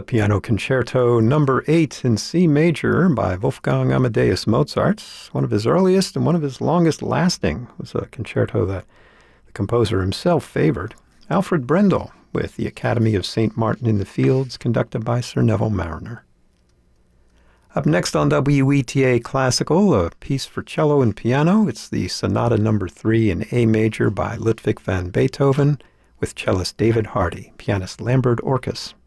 the Piano Concerto Number 8 in C major by Wolfgang Amadeus Mozart. One of his earliest and one of his longest lasting. It was a concerto that the composer himself favored. Alfred Brendel with the Academy of St. Martin in the Fields, conducted by Sir Neville Marriner. Up next on WETA Classical, a piece for cello and piano. It's the Sonata Number 3 in A major by Ludwig van Beethoven, with cellist David Hardy, pianist Lambert Orkus.